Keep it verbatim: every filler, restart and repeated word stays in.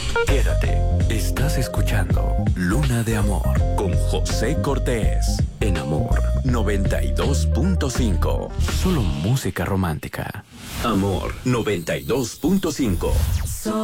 Quédate. Estás escuchando Luna de Amor con José Cortés en Amor noventa y dos punto cinco. Solo música romántica. Amor noventa y dos punto cinco.